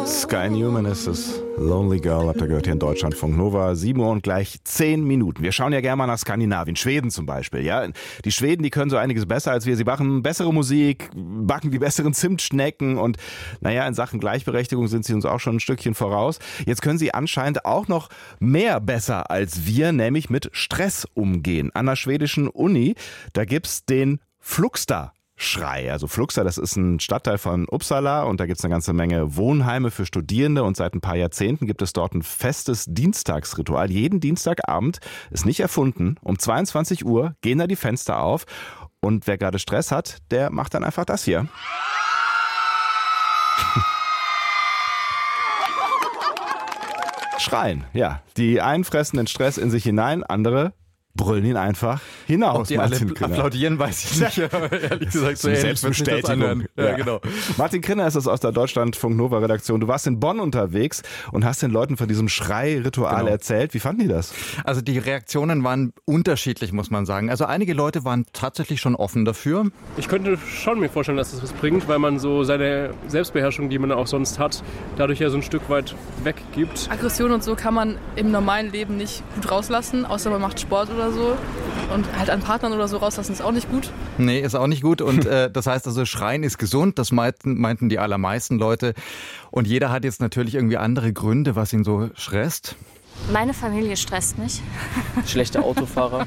Sky Newman ist es. Lonely Girl, habt ihr gehört hier in Deutschlandfunk Nova. 7 Uhr und gleich 10 Minuten. Wir schauen ja gerne mal nach Skandinavien, Schweden zum Beispiel. Ja, die Schweden, die können so einiges besser als wir. Sie machen bessere Musik, backen die besseren Zimtschnecken und naja, in Sachen Gleichberechtigung sind sie uns auch schon ein Stückchen voraus. Jetzt können sie anscheinend auch noch mehr besser als wir, nämlich mit Stress umgehen. An der schwedischen Uni, da gibt's den Flugsta-Schrei. Also Flugsta, das ist ein Stadtteil von Uppsala und da gibt es eine ganze Menge Wohnheime für Studierende und seit ein paar Jahrzehnten gibt es dort ein festes Dienstagsritual. Jeden Dienstagabend, ist nicht erfunden, um 22 Uhr gehen da die Fenster auf und wer gerade Stress hat, der macht dann einfach das hier. Schreien, ja. Die einen fressen den Stress in sich hinein, andere brüllen ihn einfach hinaus. Ob die alle applaudieren, weiß ich nicht. Ehrlich gesagt, so Selbstbestätigung. Ja, genau. Martin Krinner ist es aus der Deutschlandfunk Nova Redaktion. Du warst in Bonn unterwegs und hast den Leuten von diesem Schrei-Ritual erzählt. Wie fanden die das? Also die Reaktionen waren unterschiedlich, muss man sagen. Also einige Leute waren tatsächlich schon offen dafür. Ich könnte schon mir vorstellen, dass das was bringt, weil man so seine Selbstbeherrschung, die man auch sonst hat, dadurch ja so ein Stück weit weggibt. Aggression und so kann man im normalen Leben nicht gut rauslassen, außer man macht Sport oder so. Und halt an Partnern oder so rauslassen ist auch nicht gut. Nee, ist auch nicht gut. Und das heißt also, Schreien ist gesund. Das meinten die allermeisten Leute. Und jeder hat jetzt natürlich irgendwie andere Gründe, was ihn so stresst. Meine Familie stresst mich. Schlechte Autofahrer.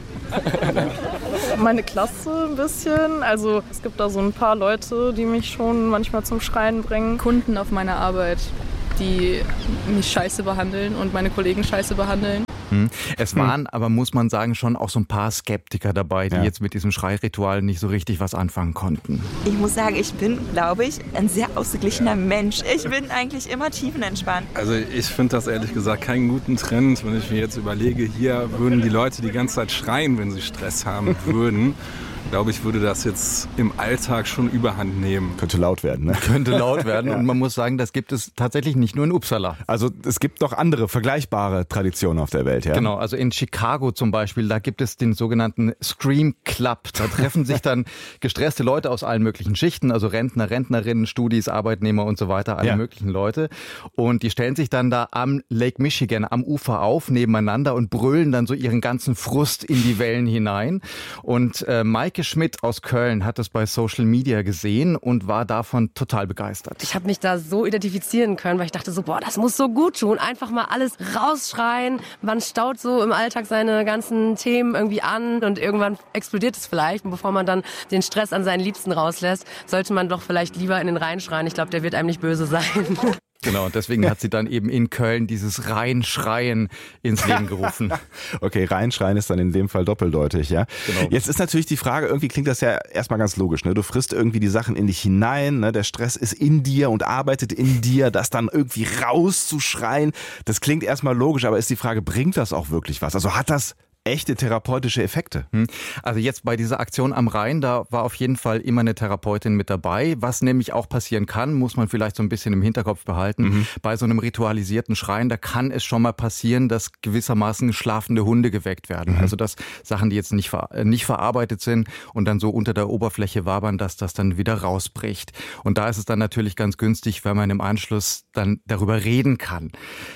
Meine Klasse ein bisschen. Also es gibt da so ein paar Leute, die mich schon manchmal zum Schreien bringen. Kunden auf meiner Arbeit, die mich scheiße behandeln und meine Kollegen scheiße behandeln. Es waren aber, muss man sagen, schon auch so ein paar Skeptiker dabei, die jetzt mit diesem Schreiritual nicht so richtig was anfangen konnten. Ich muss sagen, ich bin, glaube ich, ein sehr ausgeglichener Mensch. Ich bin eigentlich immer tiefenentspannt. Also ich finde das ehrlich gesagt keinen guten Trend, wenn ich mir jetzt überlege, hier würden die Leute die ganze Zeit schreien, wenn sie Stress haben würden. Glaube ich, würde das jetzt im Alltag schon überhand nehmen. Könnte laut werden, ne? Könnte laut werden. Und man muss sagen, das gibt es tatsächlich nicht nur in Uppsala. Also es gibt noch andere vergleichbare Traditionen auf der Welt, ja? Genau, also in Chicago zum Beispiel, da gibt es den sogenannten Scream Club. Da treffen sich dann gestresste Leute aus allen möglichen Schichten, also Rentner, Rentnerinnen, Studis, Arbeitnehmer und so weiter, alle möglichen Leute. Und die stellen sich dann da am Lake Michigan, am Ufer auf, nebeneinander und brüllen dann so ihren ganzen Frust in die Wellen hinein. Und Maike Schmidt aus Köln hat das bei Social Media gesehen und war davon total begeistert. Ich habe mich da so identifizieren können, weil ich dachte so, boah, das muss so gut tun. Einfach mal alles rausschreien. Man staut so im Alltag seine ganzen Themen irgendwie an und irgendwann explodiert es vielleicht. Und bevor man dann den Stress an seinen Liebsten rauslässt, sollte man doch vielleicht lieber in den Rhein schreien. Ich glaube, der wird einem nicht böse sein. Genau, und deswegen hat sie dann eben in Köln dieses Reinschreien ins Leben gerufen. Okay, Reinschreien ist dann in dem Fall doppeldeutig, ja. Genau. Jetzt ist natürlich die Frage, irgendwie klingt das ja erstmal ganz logisch, ne? Du frisst irgendwie die Sachen in dich hinein, ne? Der Stress ist in dir und arbeitet in dir, das dann irgendwie rauszuschreien. Das klingt erstmal logisch, aber ist die Frage, bringt das auch wirklich was? Also hat das echte therapeutische Effekte? Also jetzt bei dieser Aktion am Rhein, da war auf jeden Fall immer eine Therapeutin mit dabei. Was nämlich auch passieren kann, muss man vielleicht so ein bisschen im Hinterkopf behalten. Bei so einem ritualisierten Schreien, da kann es schon mal passieren, dass gewissermaßen schlafende Hunde geweckt werden. Also dass Sachen, die jetzt nicht verarbeitet sind und dann so unter der Oberfläche wabern, dass das dann wieder rausbricht. Und da ist es dann natürlich ganz günstig, wenn man im Anschluss dann darüber reden kann.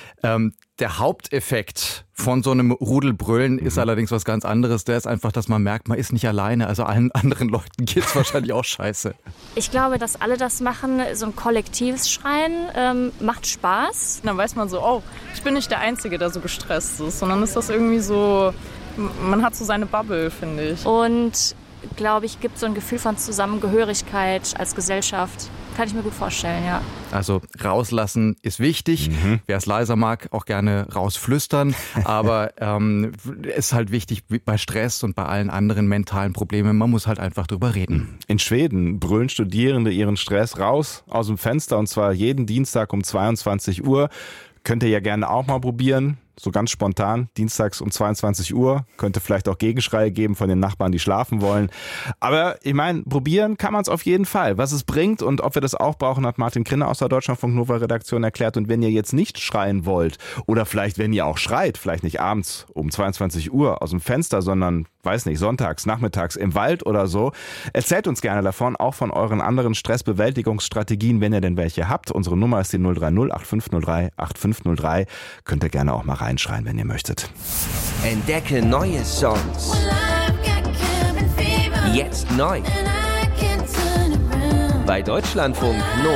Der Haupteffekt von so einem Rudelbrüllen ist allerdings was ganz anderes. Der ist einfach, dass man merkt, man ist nicht alleine. Also allen anderen Leuten geht's wahrscheinlich auch scheiße. Ich glaube, dass alle das machen. So ein kollektives Schreien macht Spaß. Dann weiß man so, oh, ich bin nicht der Einzige, der so gestresst ist. Sondern ist das irgendwie so, man hat so seine Bubble, finde ich. Und, glaube ich, gibt so ein Gefühl von Zusammengehörigkeit als Gesellschaft. Kann ich mir gut vorstellen, ja. Also rauslassen ist wichtig. Wer es leiser mag, auch gerne rausflüstern. Aber es ist halt wichtig bei Stress und bei allen anderen mentalen Problemen. Man muss halt einfach drüber reden. In Schweden brüllen Studierende ihren Stress raus aus dem Fenster und zwar jeden Dienstag um 22 Uhr. Könnt ihr ja gerne auch mal probieren. So ganz spontan, dienstags um 22 Uhr. Könnte vielleicht auch Gegenschreie geben von den Nachbarn, die schlafen wollen. Aber ich meine, probieren kann man es auf jeden Fall. Was es bringt und ob wir das auch brauchen, hat Martin Krinner aus der Deutschlandfunk Nova Redaktion erklärt. Und wenn ihr jetzt nicht schreien wollt oder vielleicht, wenn ihr auch schreit, vielleicht nicht abends um 22 Uhr aus dem Fenster, sondern weiß nicht, sonntags, nachmittags im Wald oder so. Erzählt uns gerne davon, auch von euren anderen Stressbewältigungsstrategien, wenn ihr denn welche habt. Unsere Nummer ist die 030 8503 8503. Könnt ihr gerne auch mal reinschreien, wenn ihr möchtet. Entdecke neue Songs. Jetzt neu. Bei Deutschlandfunk